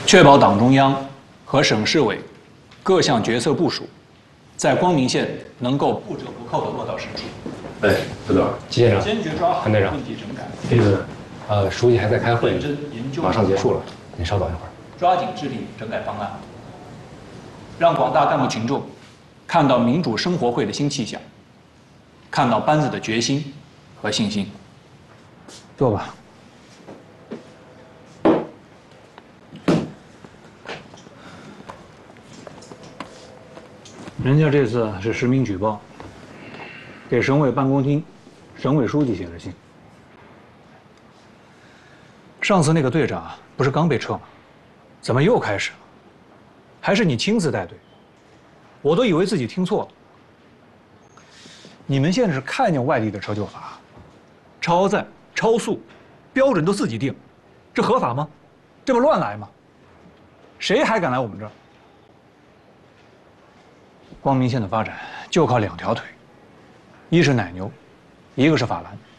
确保党中央和省市委各项决策部署，在光明县能够不折不扣地落到实处。 哎，指导， 季县长， 坚决抓好韩队长问题整改， 这个书记还在开会认，真研究， 马上结束了，您稍等一会儿。 抓紧制定整改方案，让广大干部群众看到民主生活会的新气象，看到班子的决心和信心。坐吧。人家这次是实名举报，给省委办公厅、省委书记写的信。上次那个队长不是刚被撤吗？怎么又开始了？还是你亲自带队？我都以为自己听错了。你们现在是看见外地的车就罚，超载、超速，标准都自己定，这合法吗？这不乱来吗？谁还敢来我们这儿？光明县的发展就靠2条腿，一是奶牛，一个是法兰。